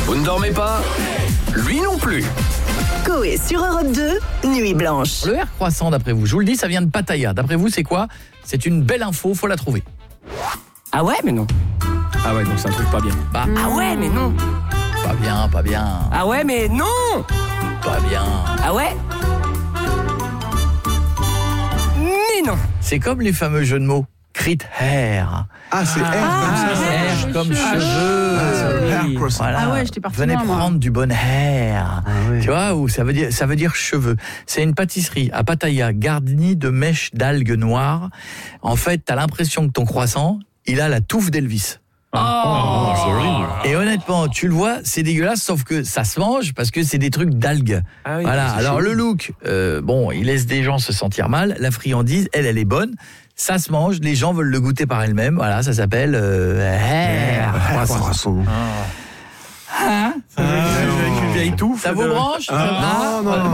Vous ne dormez pas? Lui non plus. Coé sur Europe 2, Nuit Blanche. Le R croissant, d'après vous, je vous le dis, ça vient de Pattaya. D'après vous, c'est quoi? C'est une belle info, faut la trouver. Ah ouais, mais non. Ah ouais, donc c'est un truc pas bien. Bah, Ah ouais, mais non. pas bien, pas bien, Ah ouais, mais non. pas bien. Ah ouais. Mais non. C'est comme les fameux jeux de mots. Crit hair. Ah, c'est R comme ça. Hair comme cheveux. Hair croissant. Voilà. Ah ouais, j'étais partie Venez loin, moi. prendre du bon hair. Tu vois, ou ça veut dire cheveux. C'est une pâtisserie à Pattaya garnie de mèches d'algues noires. En fait, t'as l'impression que ton croissant, il a la touffe d'Elvis. C'est horrible. Et honnêtement, tu le vois, c'est dégueulasse, sauf que ça se mange parce que c'est des trucs d'algues. Ah oui, voilà. c'est Alors chelou. le look, bon, il laisse des gens se sentir mal. La friandise, elle est bonne. Ça se mange, les gens veulent le goûter par elles-mêmes. Voilà, ça s'appelle hair. Croissant. Hein Avec une vieille touffe. Ça vous branche? Non, non, non.